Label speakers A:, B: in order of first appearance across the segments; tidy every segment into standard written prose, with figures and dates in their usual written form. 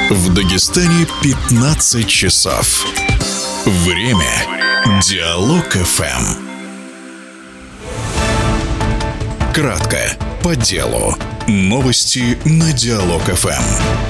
A: В Дагестане 15 часов. Время Диалог ФМ. Кратко, по делу. Новости на Диалог ФМ.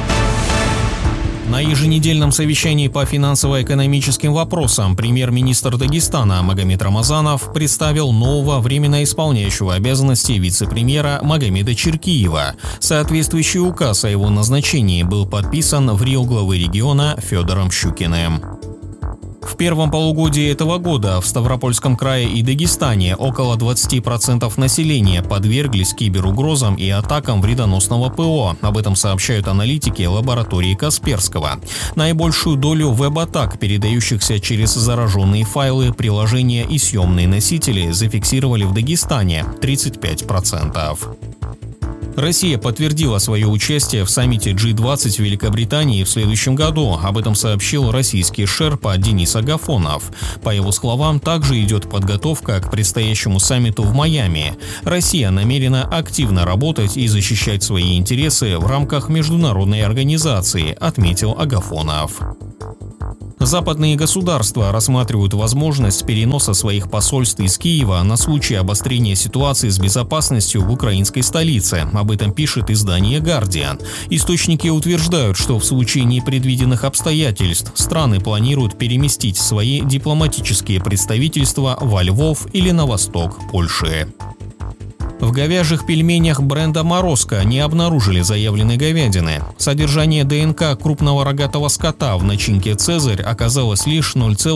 B: На еженедельном совещании по финансово-экономическим вопросам премьер-министр Дагестана Магомед Рамазанов представил нового временно исполняющего обязанности вице-премьера Магомеда Черкиева. Соответствующий указ о его назначении был подписан в Рио главы региона Федором Щукиным. В первом полугодии этого года в Ставропольском крае и Дагестане около 20% населения подверглись киберугрозам и атакам вредоносного ПО. Об этом сообщают аналитики лаборатории Касперского. Наибольшую долю веб-атак, передающихся через зараженные файлы, приложения и съемные носители, зафиксировали в Дагестане – 35%. Россия подтвердила свое участие в саммите G20 в Великобритании в следующем году. Об этом сообщил российский шерпа Денис Агафонов. По его словам, также идет подготовка к предстоящему саммиту в Майами. Россия намерена активно работать и защищать свои интересы в рамках международной организации, отметил Агафонов. Западные государства рассматривают возможность переноса своих посольств из Киева на случай обострения ситуации с безопасностью в украинской столице. Об этом пишет издание «Гардиан». Источники утверждают, что в случае непредвиденных обстоятельств страны планируют переместить свои дипломатические представительства во Львов или на восток Польши. В говяжьих пельменях бренда «Морозко» не обнаружили заявленной говядины. Содержание ДНК крупного рогатого скота в начинке «Цезарь» оказалось лишь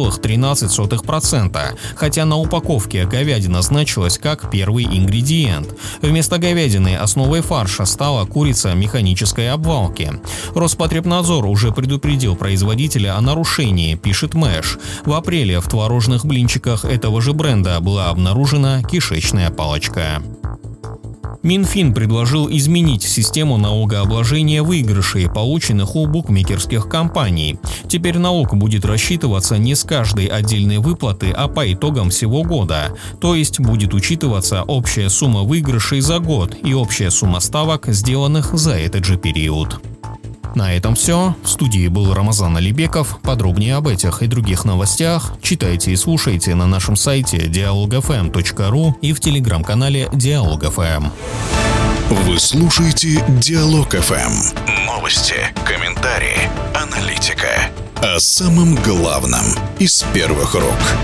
B: 0,13%, хотя на упаковке говядина значилась как первый ингредиент. Вместо говядины основой фарша стала курица механической обвалки. Роспотребнадзор уже предупредил производителя о нарушении, пишет Мэш. В апреле в творожных блинчиках этого же бренда была обнаружена кишечная палочка. Минфин предложил изменить систему налогообложения выигрышей, полученных у букмекерских компаний. Теперь налог будет рассчитываться не с каждой отдельной выплаты, а по итогам всего года. То есть будет учитываться общая сумма выигрышей за год и общая сумма ставок, сделанных за этот же период. На этом все. В студии был Рамазан Алибеков. Подробнее об этих и других новостях читайте и слушайте на нашем сайте dialogfm.ru и в телеграм-канале Диалог ФМ.
A: Вы слушаете Диалог ФМ. Новости, комментарии, аналитика. О самом главном из первых рук.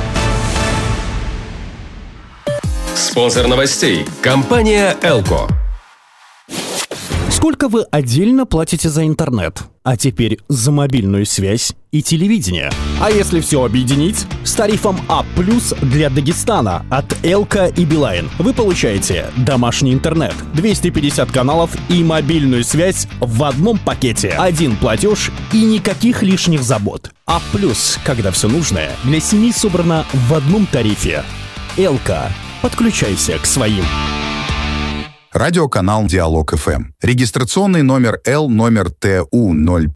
C: Спонсор новостей – компания «Элко».
D: Сколько вы отдельно платите за интернет? А теперь за мобильную связь и телевидение. А если все объединить? С тарифом А+ для Дагестана от Элка и Билайн вы получаете домашний интернет, 250 каналов и мобильную связь в одном пакете. Один платеж и никаких лишних забот. А+, когда все нужное для семьи собрано в одном тарифе. Элка. Подключайся к своим.
E: Радиоканал Диалог ФМ. Регистрационный номер Л номер ТУ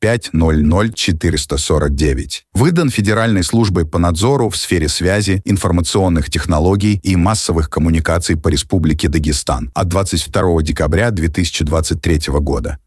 E: 0500449. Выдан Федеральной службой по надзору в сфере связи, информационных технологий и массовых коммуникаций по Республике Дагестан от 22 декабря 2023 года.